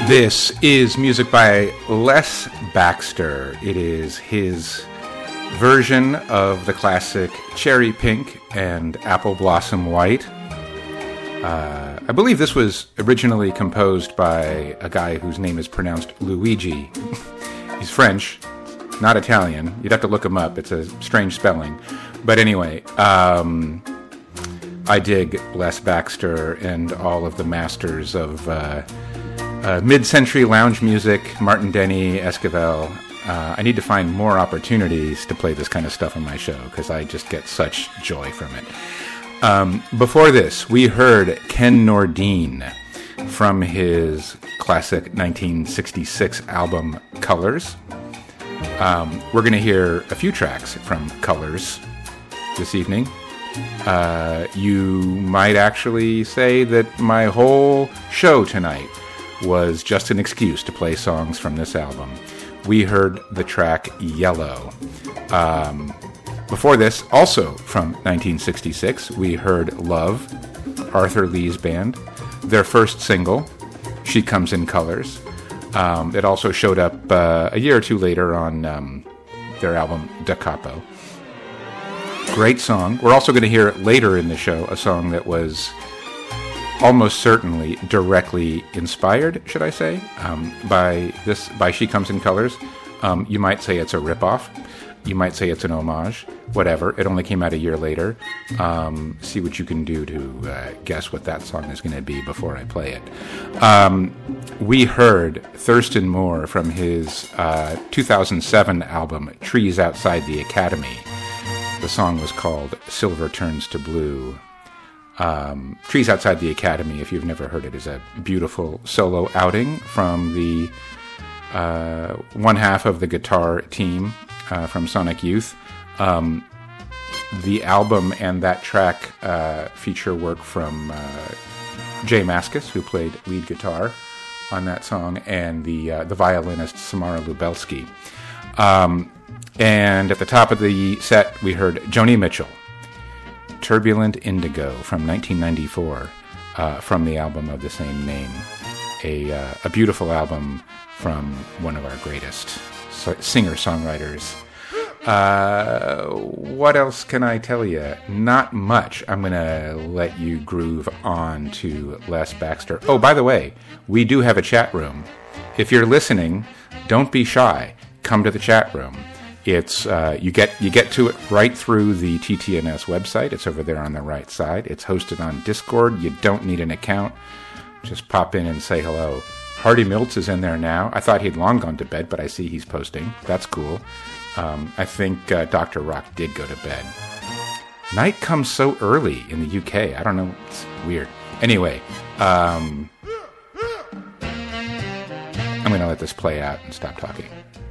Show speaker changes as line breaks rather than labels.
This is music by Les Baxter. It is his version of the classic Cherry Pink and Apple Blossom White. I believe this was originally composed by a guy whose name is pronounced Luigi. He's French, not Italian. You'd have to look him up. It's a strange spelling. But anyway, I dig Les Baxter and all of the masters of mid-century lounge music, Martin Denny, Esquivel. I need to find more opportunities to play this kind of stuff on my show because I just get such joy from it. Before this, we heard Ken Nordine from his classic 1966 album Colors. We're going to hear a few tracks from Colors this evening. You might actually say that my whole show tonight was just an excuse to play songs from this album. We heard the track Yellow. Before this, also from 1966, we heard Love, Arthur Lee's band, their first single, She Comes in Colors. It also showed up a year or two later on their album Da Capo. Great song. We're also going to hear later in the show a song that was almost certainly directly inspired, should I say, by She Comes in Colors. You might say it's a ripoff. You might say it's an homage. Whatever. It only came out a year later. See what you can do to guess what that song is going to be before I play it. We heard Thurston Moore from his 2007 album Trees Outside the Academy. The song was called Silver Turns to Blue. Trees Outside the Academy, if you've never heard it, is a beautiful solo outing from the one half of the guitar team from Sonic Youth. The album and that track feature work from Jay Mascis, who played lead guitar on that song, and the violinist Samara Lubelski. And at the top of the set, we heard Joni Mitchell, Turbulent Indigo from 1994, from the album of the same name. A beautiful album from one of our greatest singer-songwriters. What else can I tell you? Not much. I'm going to let you groove on to Les Baxter. Oh, by the way, we do have a chat room. If you're listening, don't be shy. Come to the chat room. It's you get to it right through the TTNS website. It's over there on the right side. It's hosted on Discord. You don't need an account. Just pop in and say hello. Hardy Miltz is in there now. I thought he'd long gone to bed, but I see he's posting. That's cool. I think Dr. Rock did go to bed. Night comes so early in the UK. I don't know. It's weird. Anyway, I'm going to let this play out and stop talking.